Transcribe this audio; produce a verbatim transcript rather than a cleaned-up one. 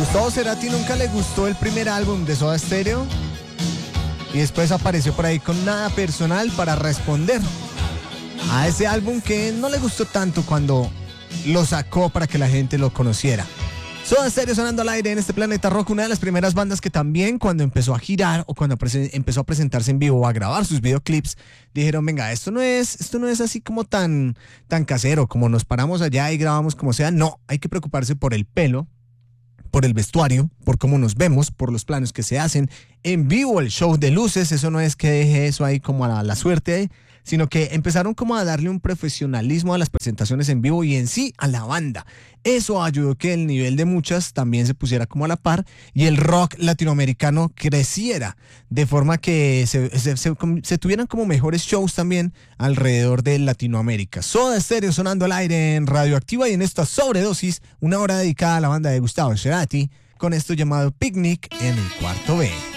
Gustavo Cerati nunca le gustó el primer álbum de Soda Stereo y después apareció por ahí con Nada Personal para responder a ese álbum que no le gustó tanto cuando lo sacó para que la gente lo conociera. Soda Stereo sonando al aire en este Planeta Rock, una de las primeras bandas que también cuando empezó a girar o cuando prese- empezó a presentarse en vivo o a grabar sus videoclips, dijeron, venga, esto no es, esto no es así como tan, tan casero, como nos paramos allá y grabamos como sea. No, hay que preocuparse por el pelo, por el vestuario, por cómo nos vemos, por los planos que se hacen en vivo, el show de luces. Eso no es que deje eso ahí como a la, la suerte, sino que empezaron como a darle un profesionalismo a las presentaciones en vivo y en sí a la banda. Eso ayudó que el nivel de muchas también se pusiera como a la par y el rock latinoamericano creciera, de forma que se, se, se, se tuvieran como mejores shows también alrededor de Latinoamérica. Soda Stereo sonando al aire en Radioactiva y en esta sobredosis, una hora dedicada a la banda de Gustavo Cerati, con esto llamado Picnic en el cuarto B.